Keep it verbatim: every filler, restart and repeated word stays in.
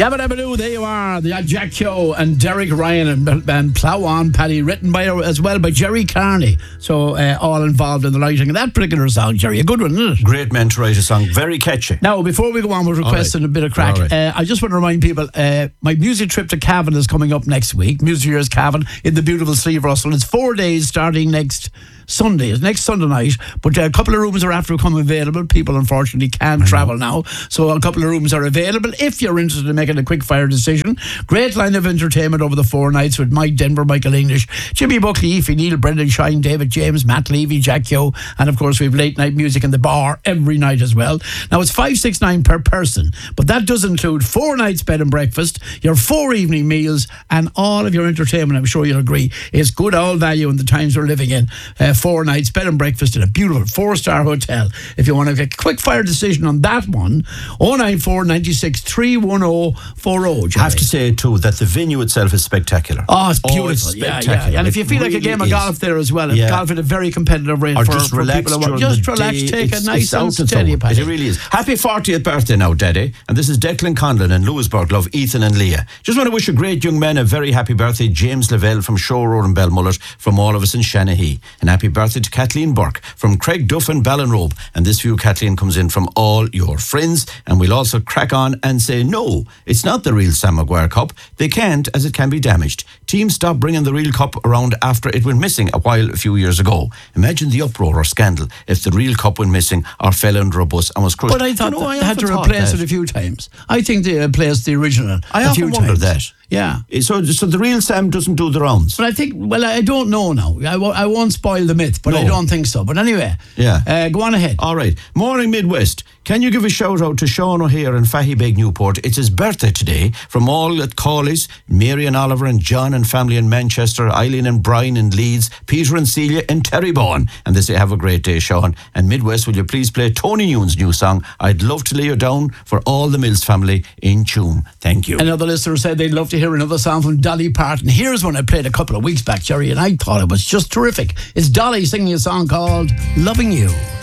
Yabba dabba doo, there you are, the Jack Keogh and Derek Ryan and, and Plough On Paddy, written by as well by Jerry Carney. So uh, all involved in the writing of that particular song. Jerry, a good one, isn't it? Great man to write a song, very catchy. Now, before we go on with requesting right. a bit of crack, right. uh, I just want to remind people, uh, my music trip to Cavan is coming up next week. Music Year's Cavan in the beautiful Steve Russell. It's four days starting next Sunday. It's next Sunday night, but a couple of rooms are after come available. People unfortunately can't travel now, so a couple of rooms are available if you're interested in making a quick fire decision. Great line of entertainment over the four nights with Mike Denver, Michael English, Jimmy Buckley, Aoife Neal, Brendan Shine, David James, Matt Levy, Jack Keogh, and of course we have late night music in the bar every night as well. Now it's five six nine per person, but that does include four nights bed and breakfast, your four evening meals, and all of your entertainment. I'm sure you'll agree is good all value in the times we're living in. Uh, four nights bed and breakfast in a beautiful four star hotel. If you want to get a quick fire decision on that one, oh nine four, nine six, three one oh four oh. I have to say too that the venue itself is spectacular. Oh, it's beautiful. Oh, it's yeah, spectacular. yeah. And if you feel it like really a game of is. golf there as well, yeah. golf at a very competitive rate or for, just for relax people who want during just the relax, day. take it's, a nice and steady It really is. Happy fortieth birthday now, Daddy. And this is Declan Conlon and Lewisburg love Ethan and Leah. Just want to wish a great young man a very happy birthday, James Lavelle from Shore Road in Belmullet, from all of us in Shanahy. And happy birthday to Kathleen Burke from Craig Duff and Ballinrobe. And this view, Kathleen, comes in from all your friends. And we'll also crack on and say, no, it's not the real Sam Maguire Cup. They can't, as it can be damaged. Teams stopped bringing the real cup around after it went missing a while a few years ago. Imagine the uproar or scandal if the real cup went missing or fell under a bus and was crushed. But I thought you know, they I had to often replace thought it a few times. I think they replaced the original I a often few wondered times. that. Yeah. So, so the real Sam doesn't do the rounds. But I think, well, I don't know now. I, w- I won't spoil the myth, but No. I don't think so. But anyway, Yeah. uh, go on ahead. All right. Morning Midwest. Can you give a shout out to Sean O'Hare in Fahibeg, Newport? It's his birthday today. From all at Cawley's, Mary and Oliver and John and family in Manchester, Eileen and Brian in Leeds, Peter and Celia in Terrybourne. And they say, have a great day, Sean. And Midwest, will you please play Tony Youn's new song, I'd Love to Lay You Down, for all the Mills family in Tuam. Thank you. Another listener said they'd love to hear another song from Dolly Parton. Here's one I played a couple of weeks back, Jerry, and I thought it was just terrific. It's Dolly singing a song called Loving You.